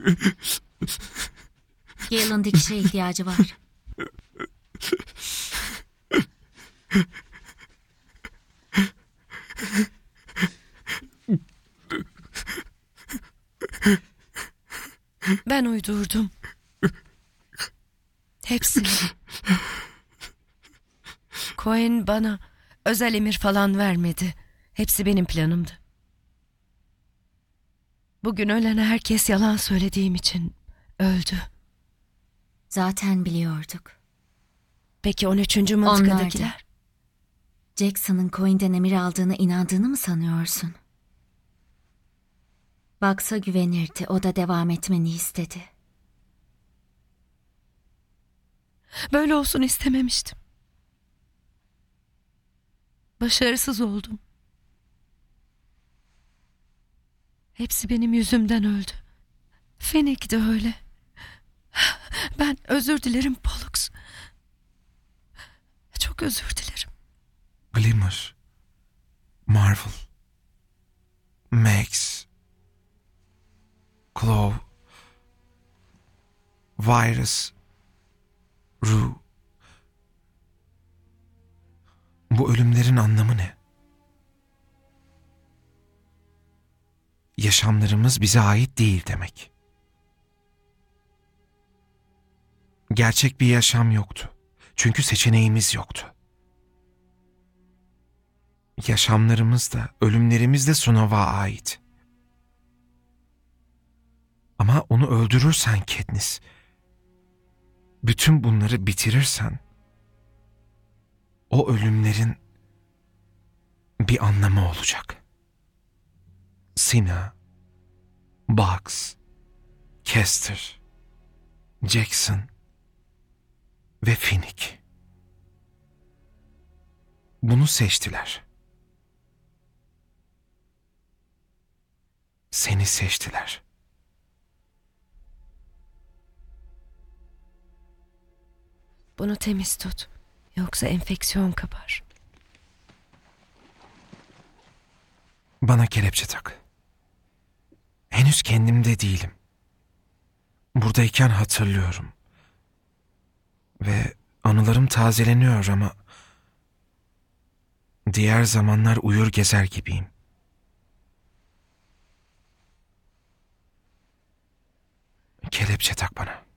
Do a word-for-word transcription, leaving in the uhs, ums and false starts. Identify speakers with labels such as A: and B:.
A: Gale'ın dikişe ihtiyacı var.
B: Ben uydurdum. Hepsini. Cohen bana özel emir falan vermedi. Hepsi benim planımdı. Bugün ölen herkes yalan söylediğim için öldü.
A: Zaten biliyorduk.
B: Peki on üçüncü mıntıkadakiler?
A: Onlar da. Jackson'ın Cohen'den emir aldığına inandığını mı sanıyorsun? Bucks'a güvenirdi. O da devam etmeni istedi.
B: Böyle olsun istememiştim. Başarısız oldum. Hepsi benim yüzümden öldü. Fennec de öyle. Ben özür dilerim Pollux. Çok özür dilerim.
C: Glimmer, Marvel, Max, Clove, Virus, Rue. Bu ölümlerin anlamı ne? Yaşamlarımız bize ait değil demek. Gerçek bir yaşam yoktu. Çünkü seçeneğimiz yoktu. Yaşamlarımız da, ölümlerimiz de Sunova'ya ait. Ama onu öldürürsen Katniss, bütün bunları bitirirsen, o ölümlerin bir anlamı olacak. Cinna, Bugs, Kester, Jackson ve Fennec. Bunu seçtiler. Seni seçtiler.
B: Bunu temiz tut. Yoksa enfeksiyon kapar.
C: Bana kelepçe tak. Henüz kendimde değilim. Buradayken hatırlıyorum. Ve anılarım tazeleniyor ama diğer zamanlar uyur gezer gibiyim. Kelepçe tak bana.